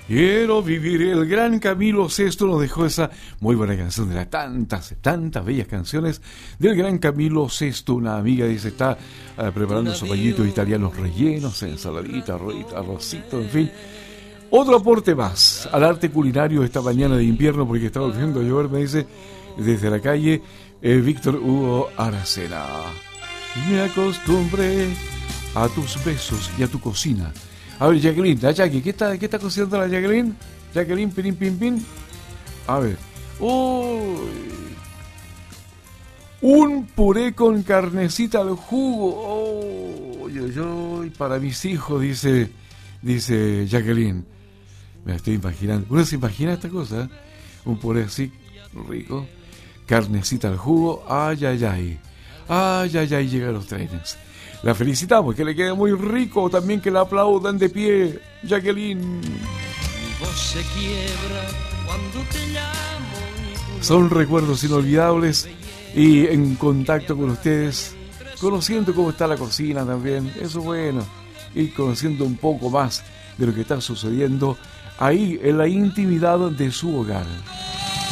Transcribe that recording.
Quiero vivir. El gran Camilo Sesto nos dejó esa muy buena canción de las tantas bellas canciones del gran Camilo Sesto. Una amiga dice está preparando sus bañitos italianos rellenos, ensaladita, arrocito, en fin. Otro aporte más al arte culinario esta mañana de invierno, porque está volviendo a llover, me dice desde la calle Víctor Hugo Aracena. Me acostumbré a tus besos y a tu cocina. A ver, Jacqueline, la Jackie, ¿qué está cocinando la Jacqueline? Jacqueline, pin, pin, pin. A ver. Uy. Un puré con carnecita al jugo. Uy, para mis hijos, dice Jacqueline. Me estoy imaginando. ¿Uno se imagina esta cosa? Un puré así, rico. Carnecita al jugo. Ay, llegan los trenes. La felicitamos, que le quede muy rico, también que la aplaudan de pie, Jacqueline. Mi voz se quiebra cuando te llamo. Son recuerdos inolvidables y en contacto con ustedes, conociendo cómo está la cocina también, eso es bueno, y conociendo un poco más de lo que está sucediendo ahí en la intimidad de su hogar.